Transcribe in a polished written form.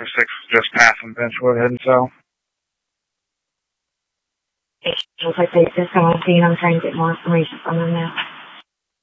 for 6 just passing Benchwood heading south. Looks like they just got on scene. I'm trying to get more information from them now.